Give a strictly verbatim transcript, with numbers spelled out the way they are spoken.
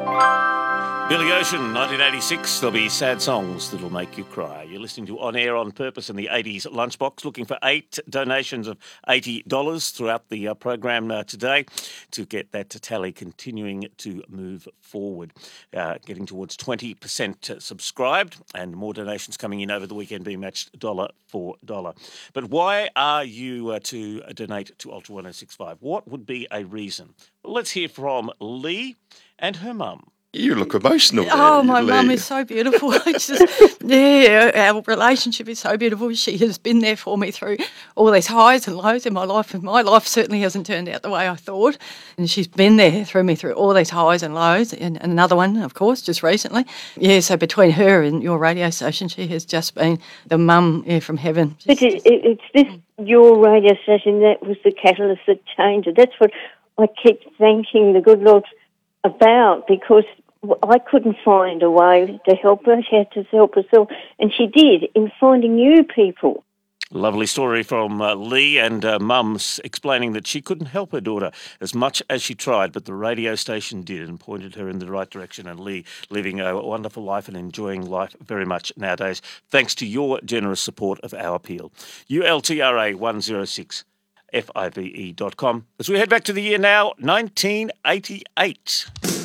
Billy Ocean, nineteen eighty-six. There'll be sad songs that'll make you cry. You're listening to On Air on Purpose in the eighties Lunchbox, looking for eight donations of eighty dollars throughout the uh, program uh, today to get that tally continuing to move forward. Uh, getting towards twenty percent subscribed and more donations coming in over the weekend being matched dollar for dollar. But why are you uh, to donate to Ultra ten sixty-five? What would be a reason? Well, let's hear from Lee and her mum. You look emotional there. Oh, my Lee. mum is so beautiful. It's just, yeah, our relationship is so beautiful. She has been there for me through all these highs and lows in my life, and my life certainly hasn't turned out the way I thought. And she's been there through me through all these highs and lows, and, and another one, of course, just recently. Yeah, so between her and your radio station, she has just been the mum yeah, from heaven. But it, it, it's this, your radio station, that was the catalyst that changed it. That's what I keep thanking the good Lord about, because I couldn't find a way to help her. She had to help herself, and she did in finding new people. Lovely story from uh, Lee and uh, Mum's explaining that she couldn't help her daughter as much as she tried, but the radio station did and pointed her in the right direction, and Lee living a wonderful life and enjoying life very much nowadays, thanks to your generous support of our appeal. U L T R A one oh six F I V E dot com. As we head back to the year now, nineteen eighty-eight.